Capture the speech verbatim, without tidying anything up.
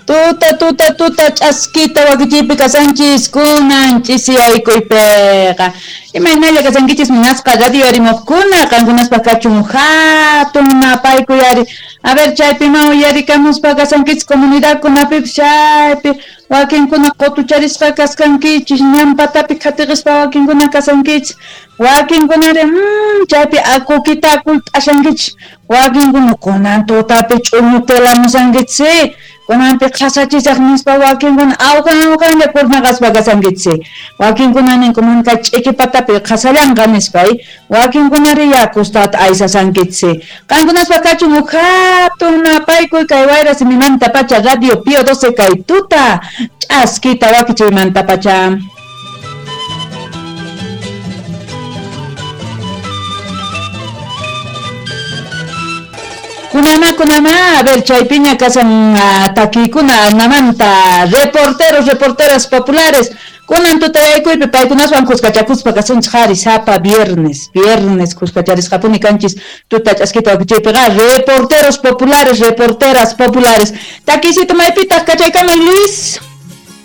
Tuta tuta tuta ch'asquita wakichipi kasanchis kunanchis yaykuypiqa. Imaynalla kasankichis munasqa radio rimukuna kankunaspa kachun hatun napaykuyari. A ver chaypi ma uyarikamuspa kasankichis comunidad kunapipas chaypi wakinkuna qotucharisqa kaskankichis ñampatapi khatiqispa wakinkuna kasankichis. Wakinkunari mmm chaypi akukita akul t'ashankichis. Wakinkuna kunan tutapi ch'uñutelamusankichis. Kunanpi qasachisaq nispa wakinkuna awqan awqanlla kurnaqaspa kasankichis. Wakinkunanin kumanqa ch'ikipatapi qasallanqa nispay wakinkunari yakustata aysasankichis. Qankunaspa kachun hatun napaykuy kay wayra simimanta pacha radio Pío doce kay tuta ch'asquita wakichiymanta pacha. Kunama kunama a ver chaypiña kasan uh, takikuna namanta reporteros reporteras populares kunan tutayaykupi paykunaswan kuskachakuspa kasunchis qhari sapa viernes viernes kuskacharisqapuni kanchis tuta ch'asquita wakichiypiqa reporteros populares reporteras populares takisita maypitaq kachaykamay Luis.